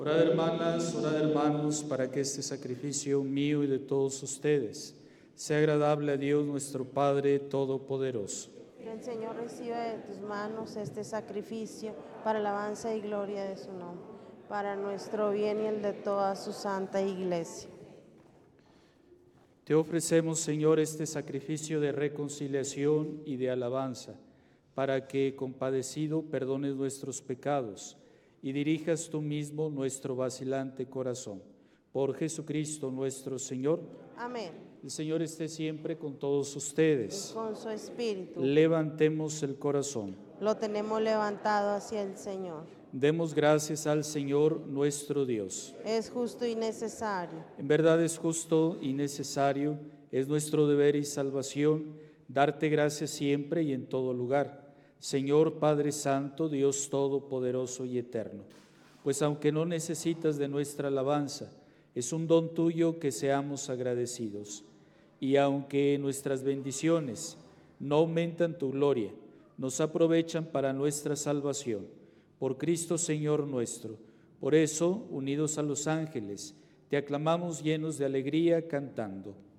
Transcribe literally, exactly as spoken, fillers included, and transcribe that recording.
Orad, hermanas, orad, hermanos, para que este sacrificio mío y de todos ustedes sea agradable a Dios nuestro Padre Todopoderoso. Que el Señor reciba de tus manos este sacrificio para alabanza y gloria de su nombre, para nuestro bien y el de toda su santa iglesia. Te ofrecemos, Señor, este sacrificio de reconciliación y de alabanza, para que, compadecido, perdones nuestros pecados y dirijas tú mismo nuestro vacilante corazón. Por Jesucristo nuestro Señor. Amén. El Señor esté siempre con todos ustedes. Y con su espíritu. Levantemos el corazón. Lo tenemos levantado hacia el Señor. Demos gracias al Señor nuestro Dios. Es justo y necesario. En verdad es justo y necesario, es nuestro deber y salvación, darte gracias siempre y en todo lugar, Señor Padre Santo, Dios Todopoderoso y Eterno. Pues aunque no necesitas de nuestra alabanza, es un don tuyo que seamos agradecidos. Y aunque nuestras bendiciones no aumentan tu gloria, nos aprovechan para nuestra salvación. Por Cristo Señor nuestro. Por eso, unidos a los ángeles, te aclamamos llenos de alegría cantando.